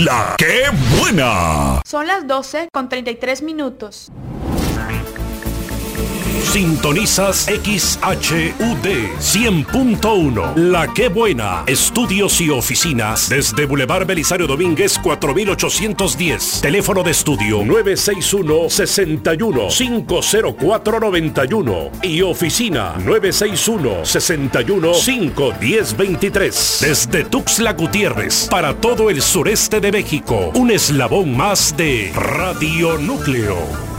La que buena. Son las 12:33. Sintonizas XHUD 100.1. La que buena. Estudios y oficinas desde Boulevard Belisario Domínguez 4810. Teléfono de estudio 961-61-50491 y oficina 961-61-51023. Desde Tuxtla Gutiérrez para todo el sureste de México. Un eslabón más de Radio Núcleo.